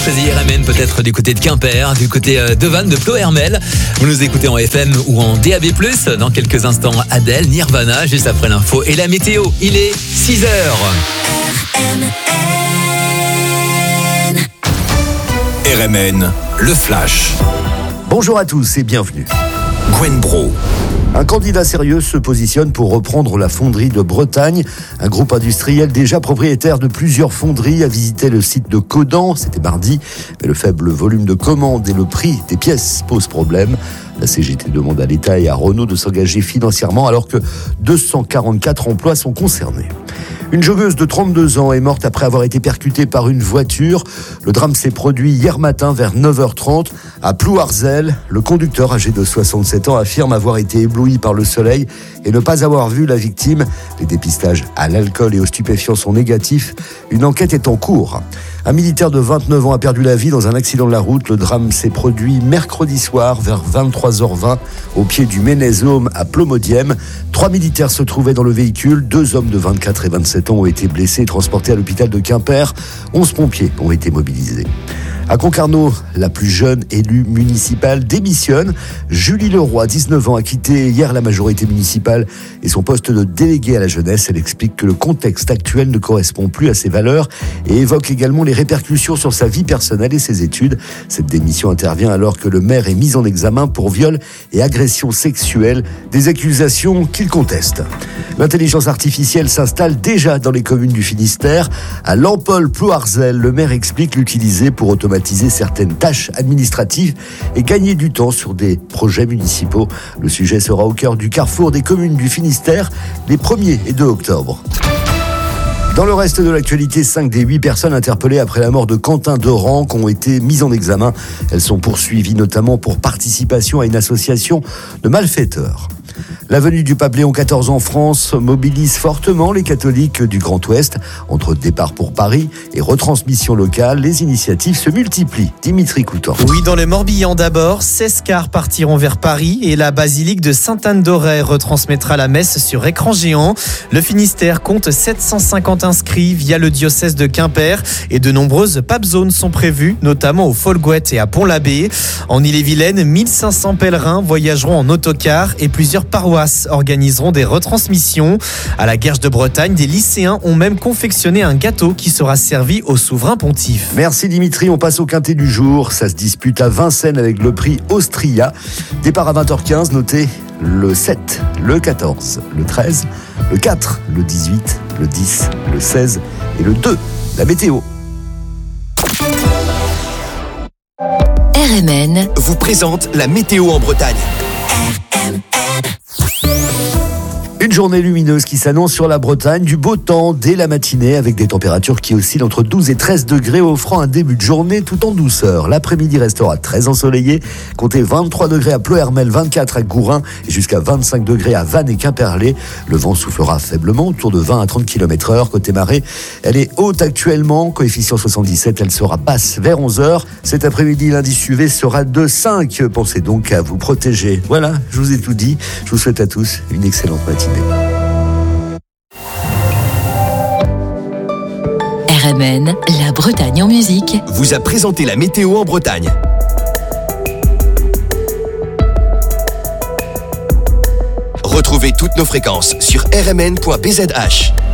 Choisis RMN peut-être du côté de Quimper, du côté de Vannes, de Ploërmel. Vous nous écoutez en FM ou en DAB+. Dans quelques instants, Adèle, Nirvana, juste après l'info et la météo. Il est 6h. RMN, le flash. Bonjour à tous et bienvenue. Gwen Bro. Un candidat sérieux se positionne pour reprendre la fonderie de Bretagne. Un groupe industriel déjà propriétaire de plusieurs fonderies a visité le site de Caudan, c'était mardi. Mais le faible volume de commandes et le prix des pièces posent problème. La CGT demande à l'État et à Renault de s'engager financièrement alors que 244 emplois sont concernés. Une joggeuse de 32 ans est morte après avoir été percutée par une voiture. Le drame s'est produit hier matin vers 9h30 à Plouarzel. Le conducteur âgé de 67 ans affirme avoir été ébloui par le soleil et ne pas avoir vu la victime. Les dépistages à l'alcool et aux stupéfiants sont négatifs. Une enquête est en cours. Un militaire de 29 ans a perdu la vie dans un accident de la route. Le drame s'est produit mercredi soir vers 23h20 au pied du Ménésôme à Plomodième. 3 militaires se trouvaient dans le véhicule. 2 hommes de 24 et 27 ans ont été blessés et transportés à l'hôpital de Quimper. 11 pompiers ont été mobilisés. À Concarneau, la plus jeune élue municipale démissionne. Julie Leroy, 19 ans, a quitté hier la majorité municipale et son poste de déléguée à la jeunesse. Elle explique que le contexte actuel ne correspond plus à ses valeurs et évoque également les répercussions sur sa vie personnelle et ses études. Cette démission intervient alors que le maire est mis en examen pour viol et agression sexuelle, des accusations qu'il conteste. L'intelligence artificielle s'installe déjà dans les communes du Finistère. À Lampol-Plouarzel, le maire explique l'utiliser pour automatiser certaines tâches administratives et gagner du temps sur des projets municipaux. Le sujet sera au cœur du carrefour des communes du Finistère les 1er et 2 octobre. Dans le reste de l'actualité, 5 des 8 personnes interpellées après la mort de Quentin Derenc ont été mises en examen. Elles sont poursuivies notamment pour participation à une association de malfaiteurs. La venue du pape Léon XIV en France mobilise fortement les catholiques du Grand Ouest. Entre départ pour Paris et retransmission locale, les initiatives se multiplient. Dimitri Coutan. Oui, dans le Morbihan d'abord, 16 cars partiront vers Paris et la basilique de Sainte-Anne-d'Auray retransmettra la messe sur écran géant. Le Finistère compte 750 inscrits via le diocèse de Quimper et de nombreuses pape zones sont prévues, notamment au Folgouette et à Pont-l'Abbé. En Ille-et-Vilaine, 1500 pèlerins voyageront en autocar et plusieurs paroisses organiseront des retransmissions. À la Guerche de Bretagne, des lycéens ont même confectionné un gâteau qui sera servi au souverain pontife. Merci Dimitri, on passe au quintet du jour. Ça se dispute à Vincennes avec le prix Austria. Départ à 20h15, notez le 7, le 14, le 13, le 4, le 18, le 10, le 16 et le 2. La météo. RMN vous présente la météo en Bretagne. Une journée lumineuse qui s'annonce sur la Bretagne, du beau temps dès la matinée avec des températures qui oscillent entre 12 et 13 degrés, offrant un début de journée tout en douceur. L'après-midi restera très ensoleillé, comptez 23 degrés à Ploërmel, 24 à Gourin et jusqu'à 25 degrés à Vannes et Quimperlé. Le vent soufflera faiblement, autour de 20 à 30 km/h. Côté marée, elle est haute actuellement, coefficient 77, elle sera basse vers 11h. Cet après-midi, l'indice UV sera de 5. Pensez donc à vous protéger. Voilà, je vous ai tout dit. Je vous souhaite à tous une excellente matinée. RMN, la Bretagne en musique, vous a présenté la météo en Bretagne. Retrouvez toutes nos fréquences sur rmn.bzh.